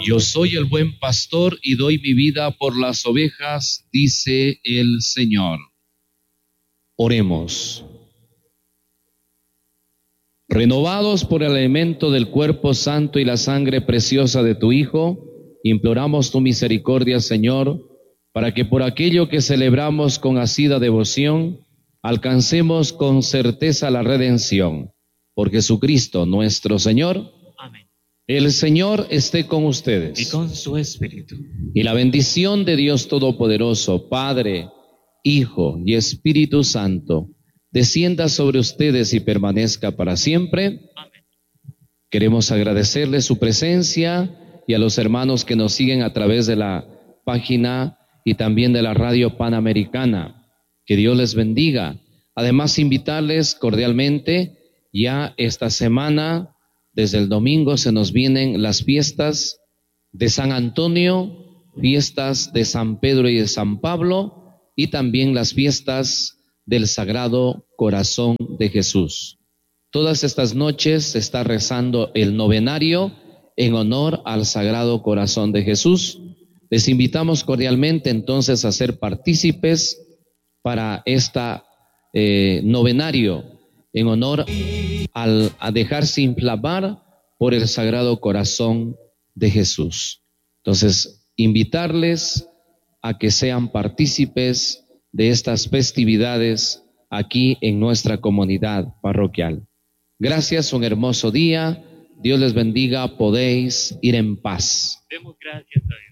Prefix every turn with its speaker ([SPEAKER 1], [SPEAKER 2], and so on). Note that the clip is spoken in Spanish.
[SPEAKER 1] Yo soy el buen pastor y doy mi vida por las ovejas, dice el Señor. Oremos. Renovados por el alimento del cuerpo santo y la sangre preciosa de tu Hijo, imploramos tu misericordia, Señor, para que por aquello que celebramos con asida devoción, alcancemos con certeza la redención. Por Jesucristo nuestro Señor.
[SPEAKER 2] Amén.
[SPEAKER 1] El Señor esté con ustedes.
[SPEAKER 2] Y con su espíritu.
[SPEAKER 1] Y la bendición de Dios Todopoderoso, Padre, Hijo y Espíritu Santo, descienda sobre ustedes y permanezca para siempre.
[SPEAKER 2] Amén.
[SPEAKER 1] Queremos agradecerle su presencia y a los hermanos que nos siguen a través de la página y también de la radio Panamericana. Que Dios les bendiga. Además, invitarles cordialmente, ya esta semana, desde el domingo, se nos vienen las fiestas de San Antonio, fiestas de San Pedro y de San Pablo, y también las fiestas del Sagrado Corazón de Jesús. Todas estas noches se está rezando el novenario en honor al Sagrado Corazón de Jesús. Les invitamos cordialmente entonces a ser partícipes para esta novenario en honor a dejarse inflamar por el Sagrado Corazón de Jesús. Entonces, invitarles a que sean partícipes de estas festividades aquí en nuestra comunidad parroquial. Gracias, un hermoso día. Dios les bendiga. Podéis ir en paz.
[SPEAKER 2] Demos gracias a Dios.